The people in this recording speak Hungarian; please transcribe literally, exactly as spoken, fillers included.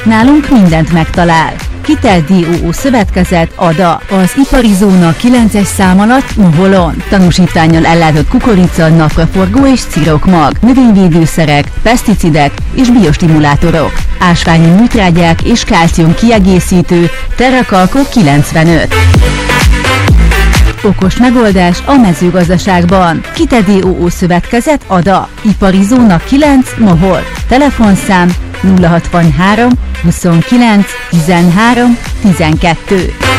nálunk mindent megtalál. Kitel dé o o Szövetkezet, Ada, az Ipari Zóna kilences szám alatt Moholon. Tanúsítvánnyal ellátott kukorica, napraforgó és cirokmag, növényvédőszerek, peszticidek és biostimulátorok, ásványi műtrágyák és kálcium kiegészítő, Terrakalko kilencvenöt. Okos megoldás a mezőgazdaságban. Kitel dé o o Szövetkezet, Ada, Ipari Zóna kilenc, Mohol. Telefonszám nulla hatvanhárom huszonkilenc tizenhárom tizenkettő.